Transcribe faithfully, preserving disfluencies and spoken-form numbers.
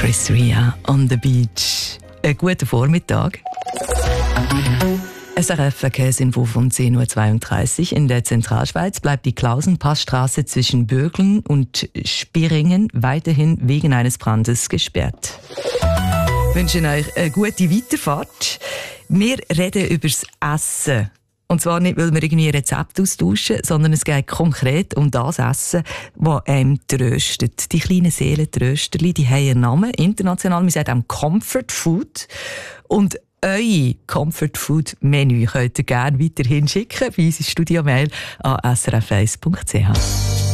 Chris Ria on the Beach. Einen guten Vormittag. S R F-Verkehrsinfo von zehn Uhr zweiunddreißig. In der Zentralschweiz bleibt die Klausenpassstraße zwischen Bürgeln und Spiringen weiterhin wegen eines Brandes gesperrt. Wir wünschen euch eine gute Weiterfahrt. Wir reden über das Essen. Und zwar nicht, weil wir irgendwie Rezepte austauschen, sondern es geht konkret um das Essen, das einem tröstet. Die kleinen Seelentrösterli, die haben einen Namen. International, man sagt auch Comfort Food. Und euer Comfort Food Menü könnt ihr gerne weiterhin schicken bei uns ins Studio-Mail an s r f eins punkt c h.